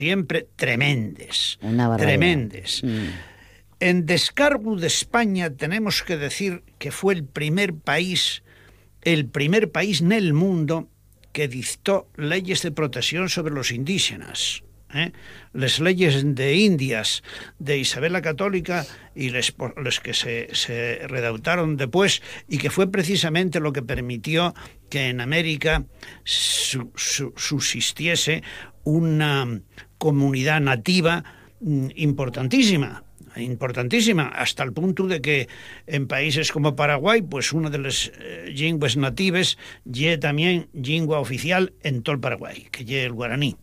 siempre tremendes. Una barbaridad. Tremendes. En descargo de España tenemos que decir que fue el primer país en el mundo que dictó leyes de protección sobre los indígenas. Las leyes de Indias de Isabel la Católica y les que se redactaron después, y que fue precisamente lo que permitió que en América subsistiese una comunidad nativa importantísima, hasta el punto de que en países como Paraguay, pues una de las lenguas nativas y también lengua oficial en todo el Paraguay, que es el guaraní.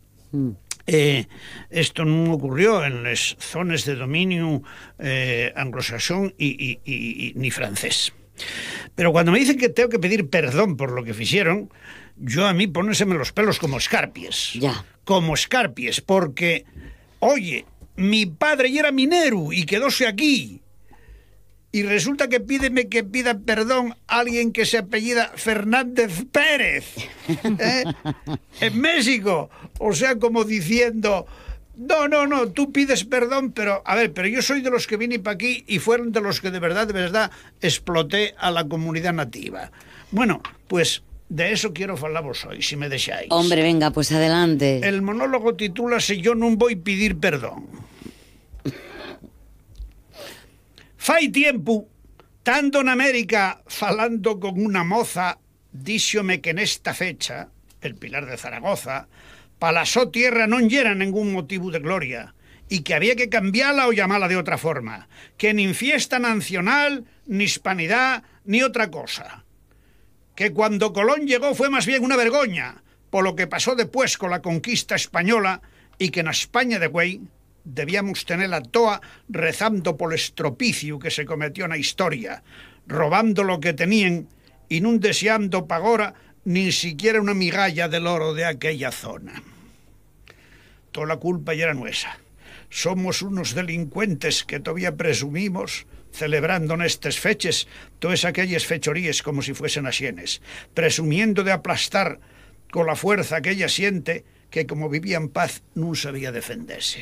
Esto no ocurrió en las zonas de dominio anglosajón ni francés. Pero cuando me dicen que tengo que pedir perdón por lo que hicieron, yo a mí pónenseme los pelos como escarpies. Ya. Como escarpies, porque, oye, mi padre ya era minero y quedóse aquí. Y resulta que pida perdón a alguien que se apellida Fernández Pérez, en México. O sea, como diciendo, no, tú pides perdón, pero yo soy de los que vine para aquí y fueron de los que de verdad exploté a la comunidad nativa. Bueno, pues de eso quiero hablaros hoy, si me dejáis. Hombre, venga, pues adelante. El monólogo titúlase Yo non voy pedir perdón. Fai tiempo, tanto en América, falando con una moza, díxome que nesta fecha, el Pilar de Zaragoza, pa la so tierra non yera ningún motivo de gloria, y que había que cambiarla o llamarla de otra forma, que ni fiesta nacional, ni hispanidad, ni otra cosa. Que cuando Colón llegó fue más bien una vergoña, por lo que pasó después con la conquista española, y que en España de güey debíamos tener a toa rezando por el estropicio que se cometió en la historia, robando lo que tenían y no deseando pa' agora ni siquiera una migalla del oro de aquella zona. Toda la culpa ya era nuestra. Somos unos delincuentes que todavía presumimos celebrando en estas fechas todas aquellas fechorías como si fuesen asienes, presumiendo de aplastar con la fuerza aquella siente que como vivía en paz no sabía defenderse.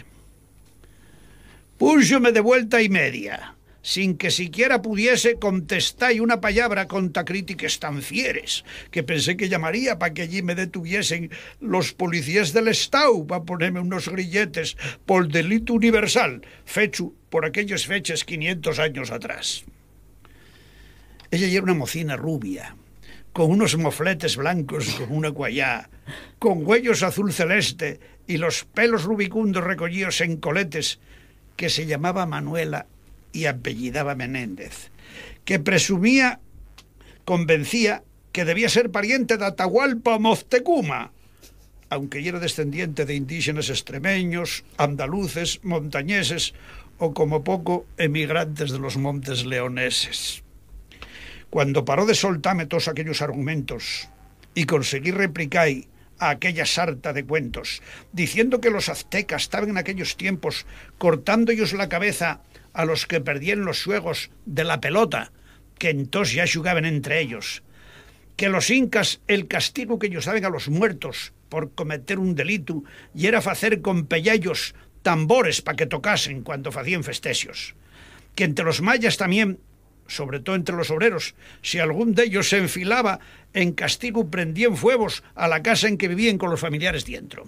Púxome de vuelta y media, sin que siquiera pudiese contestar una palabra contra críticas tan fieres, que pensé que llamaría para que allí me detuviesen los policías del Estado para ponerme unos grilletes por delito universal, fecho por aquellas fechas 500 años atrás. Ella era una mocina rubia, con unos mofletes blancos como una cuayá, con huellos azul celeste y los pelos rubicundos recogidos en coletes, que se llamaba Manuela y apellidaba Menéndez, que convencía que debía ser pariente de Atahualpa o Moctezuma, aunque era descendiente de indígenas extremeños, andaluces, montañeses o como poco emigrantes de los montes leoneses. Cuando paró de soltarme todos aquellos argumentos y conseguí replicar a aquella sarta de cuentos, diciendo que los aztecas estaban en aquellos tiempos cortando ellos la cabeza a los que perdían los juegos de la pelota, que entonces ya jugaban entre ellos, que los incas el castigo que ellos daban a los muertos por cometer un delito y era facer con pellellos tambores para que tocasen cuando facían festexos, que entre los mayas también, sobre todo entre los obreros, si algún de ellos se enfilaba, en castigo prendían fuegos a la casa en que vivían con los familiares dentro.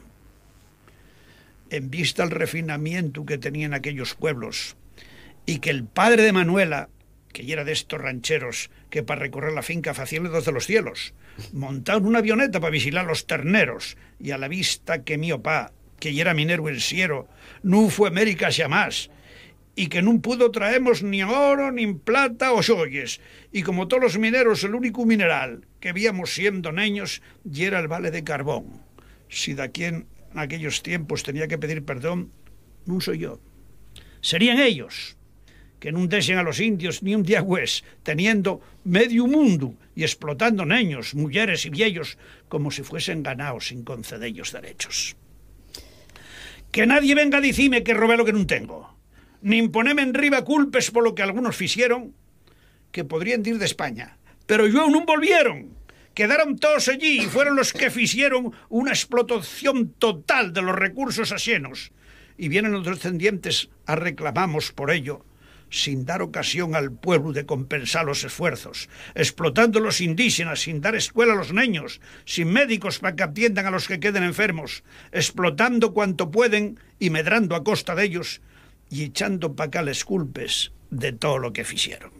En vista al refinamiento que tenían aquellos pueblos, y que el padre de Manuela, que ya era de estos rancheros que para recorrer la finca facían desde los cielos, montaron una avioneta para vigilar los terneros, y a la vista que mi opá, que ya era minero en Siero, no fue América xa más, y que no pudo traemos ni oro, ni plata o xoyes, y como todos los mineros el único mineral que víamos siendo niños y era el vale de carbón. Si de aquí en aquellos tiempos tenía que pedir perdón, no soy yo. Serían ellos, que no desen a los indios ni un día gües, teniendo medio mundo y explotando niños, mujeres y viejos como si fuesen ganados sin concederlos derechos. Que nadie venga a decirme que robé lo que no tengo, ni imponeme en riba culpes por lo que algunos fixeron, que podrían ir de España, pero yo no volvieron, Quedaron todos allí y fueron los que hicieron una explotación total de los recursos axenos. Y vienen los descendientes a reclamamos por ello, sin dar ocasión al pueblo de compensar los esfuerzos, explotando a los indígenas, sin dar escuela a los niños, sin médicos para que atiendan a los que queden enfermos, explotando cuanto pueden y medrando a costa de ellos, y echando para acá les culpes de todo lo que hicieron.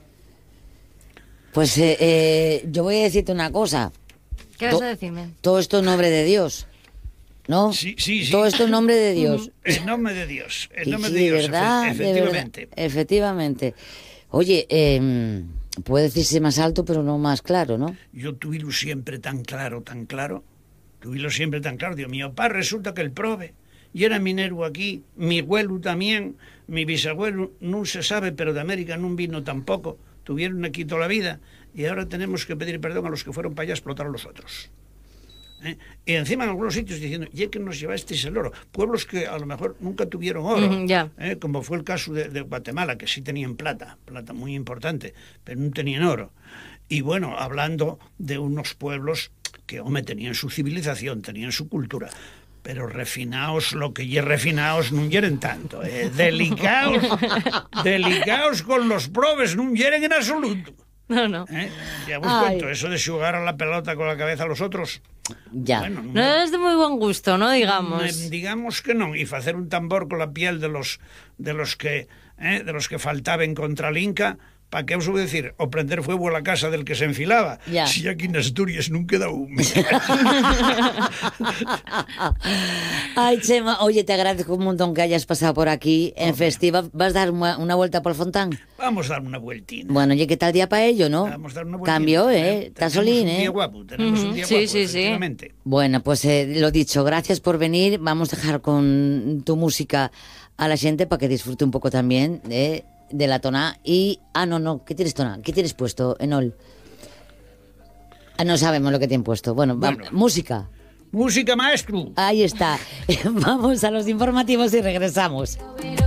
Pues yo voy a decirte una cosa. ¿Qué vas a decirme? Todo esto en nombre de Dios, ¿no? Sí, sí, sí. Todo esto en nombre de Dios. En nombre de Dios, en nombre Sí, de Dios, ¿verdad? efectivamente. De verdad, efectivamente. Oye, puede decirse más alto, pero no más claro, ¿no? Yo tuve siempre tan claro, tuve siempre tan claro. Dios mío, papá, resulta que el prove, y era minero aquí, mi abuelo también, mi bisabuelo, no se sabe, pero de América no vino tampoco, tuvieron aquí toda la vida, y ahora tenemos que pedir perdón a los que fueron para allá a explotar a los otros. Y encima en algunos sitios diciendo, ya que nos llevasteis el oro, pueblos que a lo mejor nunca tuvieron oro, como fue el caso de Guatemala, que sí tenían plata muy importante, pero no tenían oro. Y bueno, hablando de unos pueblos que, hombre, tenían su civilización, tenían su cultura, pero refinaos, lo que ya refinaos no hieren tanto, delicaos con los probes, no hieren en absoluto. No. Ya vos cuento, eso de jugar a la pelota con la cabeza a los otros. Ya. Bueno, no es de muy buen gusto, ¿no? Digamos que no. Y hacer un tambor con la piel de los que faltaban contra el Inca, ¿para qué os voy a decir? O prender fuego a la casa del que se enfilaba. Ya. Si aquí en Asturias nunca da humo. Ay, Chema, oye, te agradezco un montón que hayas pasado por aquí en Festiva. ¿Vas a dar una vuelta por el Fontán? Vamos a dar una vueltina. Bueno, oye, ¿qué tal día para ello, no? Vamos a dar una vueltina. Cambio, Tasolín, Tenemos un día guapo, tenemos un día guapo, efectivamente. Sí. Bueno, pues lo dicho, gracias por venir. Vamos a dejar con tu música a la gente para que disfrute un poco también de la tona. Y no, ¿qué tienes tona? ¿Qué tienes puesto, Enol? No sabemos lo que te han puesto. Bueno. Música, maestro. ahí está. Vamos a los informativos y regresamos.